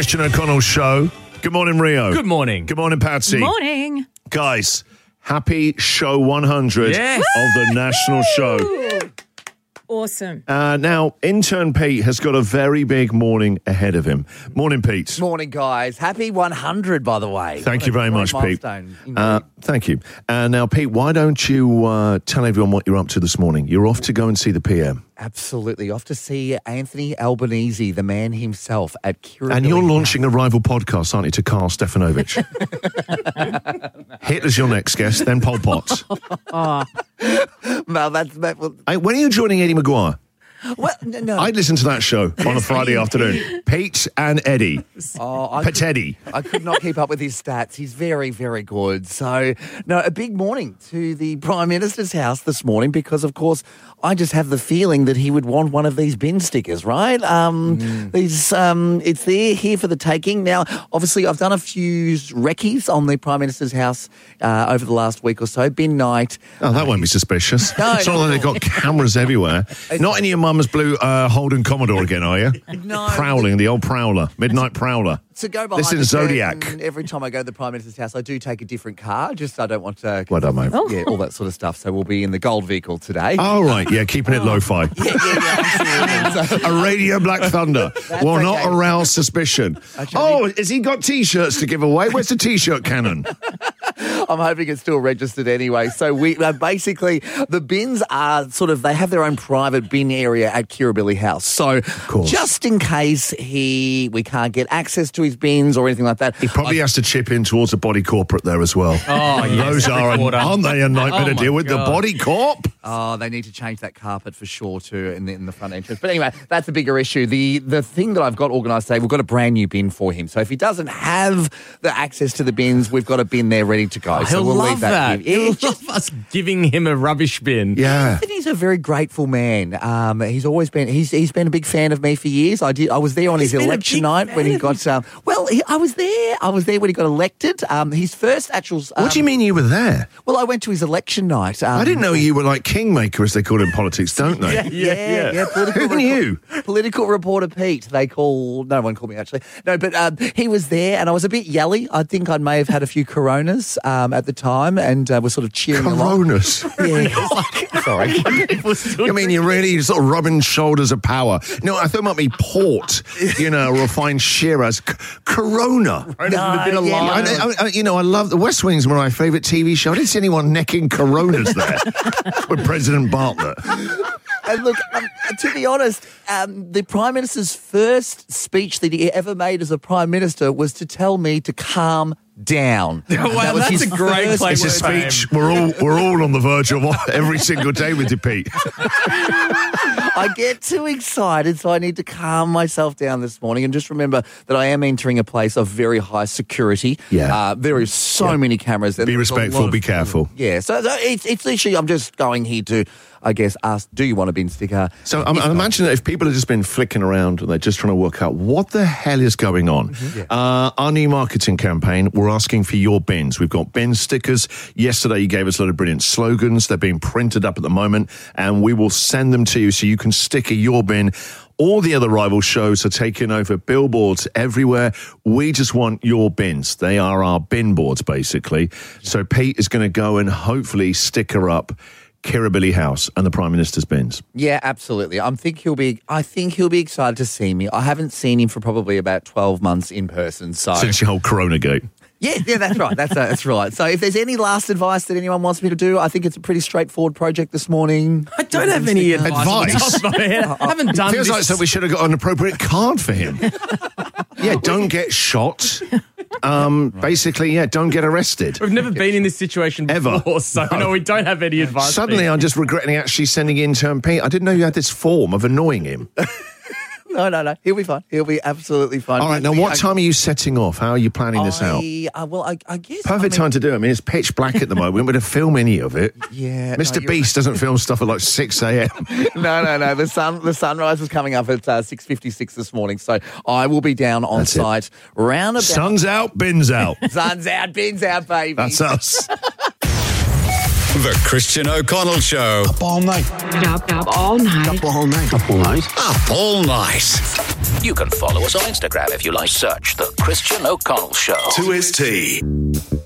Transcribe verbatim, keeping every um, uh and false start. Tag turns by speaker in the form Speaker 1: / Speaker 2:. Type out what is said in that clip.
Speaker 1: Christian O'Connell Show. Good morning, Rio.
Speaker 2: Good morning.
Speaker 1: Good morning, Patsy.
Speaker 3: Morning.
Speaker 1: Guys, happy show one hundred
Speaker 2: Yes.
Speaker 1: of the National Show.
Speaker 3: Awesome.
Speaker 1: Uh, now, intern Pete has got a very big morning ahead of him. Morning, Pete.
Speaker 4: Morning, guys. Happy one hundred, by the way.
Speaker 1: Thank
Speaker 4: What
Speaker 1: you
Speaker 4: a
Speaker 1: very
Speaker 4: great
Speaker 1: much, Pete.
Speaker 4: milestone, indeed.
Speaker 1: Uh, thank you. Uh, now, Pete, why don't you uh, tell everyone what you're up to this morning? You're off to go and see the P M.
Speaker 4: Absolutely. Off to see Anthony Albanese, the man himself, at Kirribilli.
Speaker 1: And you're launching a rival podcast, aren't you, to Carl Stefanovic? Hitler's your next guest, then Pol Pot.
Speaker 4: Well, that's... That, well,
Speaker 1: Hey, when are you joining Eddie Maguire?
Speaker 4: well, no. no.
Speaker 1: I'd listen to that show on a Friday afternoon. Pete and Eddie.
Speaker 4: Oh, I
Speaker 1: Pete
Speaker 4: could,
Speaker 1: Eddie.
Speaker 4: I could not keep up with his stats. He's very, very good. So, no, a big morning to the Prime Minister's house this morning because, of course, I just have the feeling that he would want one of these bin stickers, right? Um,
Speaker 1: Mm.
Speaker 4: These, um, it's there, here for the taking. Now, obviously, I've done a few recce's on the Prime Minister's house uh, over the last week or so. Bin night.
Speaker 1: Oh, that won't be suspicious.
Speaker 4: No,
Speaker 1: it's not
Speaker 4: no.
Speaker 1: like they've got cameras everywhere. Not in your mum's blue uh, Holden Commodore again, are you?
Speaker 4: No.
Speaker 1: Prowling, the old Prowler, Midnight Prowler.
Speaker 4: To go behind
Speaker 1: This is
Speaker 4: the
Speaker 1: Zodiac.
Speaker 4: curtain, every time I go to the Prime Minister's house, I do take a different car. Just I don't want to.
Speaker 1: Well done, mate.
Speaker 3: Oh.
Speaker 4: Yeah, all that sort of stuff. So we'll be in the gold vehicle today.
Speaker 1: Oh, right, yeah, keeping it lo-fi.
Speaker 4: Yeah, yeah, yeah, absolutely. So,
Speaker 1: A Radio Black Thunder will not
Speaker 4: okay.
Speaker 1: arouse suspicion.
Speaker 4: Actually,
Speaker 1: Oh, has he got T-shirts to give away? Where's the T-shirt cannon?
Speaker 4: I'm hoping it's still registered anyway. So we uh, basically the bins are sort of they have their own private bin area at Kirribilli House. So
Speaker 1: course.
Speaker 4: just in case he we can't get access to his bins or anything like that,
Speaker 1: He probably has to chip in towards the body corporate there as well.
Speaker 2: Oh, yes,
Speaker 1: Those
Speaker 2: every
Speaker 1: are,
Speaker 2: quarter.
Speaker 1: aren't they, a nightmare
Speaker 2: Oh,
Speaker 1: to
Speaker 2: my
Speaker 1: deal with?
Speaker 2: God.
Speaker 1: The body corp?
Speaker 4: Oh, they need to change that carpet for sure too in the, in the front entrance. But anyway, that's a bigger issue. The the thing that I've got organised today, we've got a brand new bin for him. So if he doesn't have the access to the bins, we've got a bin there ready to go.
Speaker 2: Oh,
Speaker 4: so
Speaker 2: he'll
Speaker 4: we'll
Speaker 2: love
Speaker 4: leave that.
Speaker 2: that.
Speaker 4: here. Yeah,
Speaker 2: He'll
Speaker 4: it's just-
Speaker 2: love us giving him a rubbish bin.
Speaker 1: Yeah.
Speaker 4: And he's a very grateful man. Um, he's always been he's he's been a big fan of me for years. I did I was there on
Speaker 2: He's
Speaker 4: his
Speaker 2: been a
Speaker 4: election
Speaker 2: big
Speaker 4: night when he
Speaker 2: fan
Speaker 4: got um, well he, I was there I was there when he got elected. Um, his first actual. Um,
Speaker 1: What do you mean you were there?
Speaker 4: Well, I went to his election night. Um,
Speaker 1: I didn't know you were like kingmaker, as they call it in politics, don't they?
Speaker 2: Yeah,
Speaker 4: Yeah,
Speaker 2: yeah.
Speaker 4: yeah. Political
Speaker 1: Who knew?
Speaker 4: Political reporter Pete. They call no one called me actually. No, but um, he was there, and I was a bit yelly. I think I may have had a few Coronas um, at the time, and uh, was sort of cheering along.
Speaker 1: Coronas.
Speaker 4: Yeah. Sorry.
Speaker 1: I mean, you're really sort of rubbing shoulders of power. No, I thought it might be port, you know, refined Shiraz. C- Corona.
Speaker 2: Right, there's a bit of
Speaker 4: yeah,
Speaker 2: lime.
Speaker 1: I, I, I, you know, I love the West Wing's one of my favourite T V shows. I didn't see anyone necking Coronas there with President Bartlett.
Speaker 4: And look, um, to be honest, um, the Prime Minister's first speech that he ever made as a Prime Minister was to tell me to calm down.
Speaker 2: Wow,
Speaker 4: That was
Speaker 2: that's
Speaker 4: his
Speaker 2: a great
Speaker 4: first
Speaker 2: place
Speaker 1: It's a
Speaker 2: Word
Speaker 1: speech we're all we're all on the verge of every single day with you, Pete.
Speaker 4: I get too excited, so I need to calm myself down this morning and just remember that I am entering a place of very high security.
Speaker 1: Yeah.
Speaker 4: Uh, there is so many cameras. and
Speaker 1: Be
Speaker 4: there's a
Speaker 1: respectful,
Speaker 4: lot of-
Speaker 1: be careful.
Speaker 4: Yeah, so, so it's, it's literally, I'm just going here to, I guess, ask, do you want a bin sticker?
Speaker 1: So I'm, I imagine that if people have just been flicking around and they're just trying to work out what the hell is going on, uh, our new marketing campaign, we're asking for your bins. We've got bin stickers. Yesterday you gave us a lot of brilliant slogans. They're being printed up at the moment, and we will send them to you so you can sticker your bin. All the other rival shows are taking over billboards everywhere. We just want your bins. They are our bin boards, basically. So Pete is going to go and hopefully sticker up Kirribilli House and the Prime Minister's bins.
Speaker 4: Yeah, absolutely. I think he'll be. I think he'll be excited to see me. I haven't seen him for probably about twelve months in person. So
Speaker 1: Since your whole Corona gate.
Speaker 4: yeah, yeah, that's right. That's uh, that's right. So if there's any last advice that anyone wants me to do, I think it's a pretty straightforward project this morning.
Speaker 2: I don't have any advice.
Speaker 1: Advice?
Speaker 2: off the top of my head. I haven't done
Speaker 1: Feels
Speaker 2: this.
Speaker 1: like so we should have got an appropriate card for him. Yeah, don't get shot. Um, basically, yeah, don't get arrested.
Speaker 2: We've never been in this situation
Speaker 1: Ever.
Speaker 2: before, so
Speaker 1: No.
Speaker 2: no, we don't have any advice.
Speaker 1: Suddenly, I'm just regretting actually sending intern Pete. I didn't know you had this form of annoying him.
Speaker 4: No, no, no. He'll be fine. He'll be absolutely fine.
Speaker 1: All right, now what time are you setting off? How are you planning this out?
Speaker 4: I, uh, well, I, I guess
Speaker 1: Perfect
Speaker 4: I mean,
Speaker 1: time to do it. I mean, it's pitch black at the moment. We wouldn't film any of it.
Speaker 4: Yeah,
Speaker 1: Mister
Speaker 4: no, you're
Speaker 1: Beast doesn't film stuff at like six a.m.
Speaker 4: No, no, no. The sun, the sunrise was coming up at uh, six fifty-six this morning, so I will be down on
Speaker 1: That's it.
Speaker 4: site round about.
Speaker 1: Sun's out, bins out.
Speaker 4: Sun's out, bins out, baby.
Speaker 1: That's us.
Speaker 5: The Christian O'Connell Show.
Speaker 6: Up all night.
Speaker 7: Up, up all night.
Speaker 6: Up all night. Up all night.
Speaker 5: Up all night.
Speaker 8: You can follow us on Instagram if you like. Search The Christian O'Connell Show.
Speaker 1: To his tea.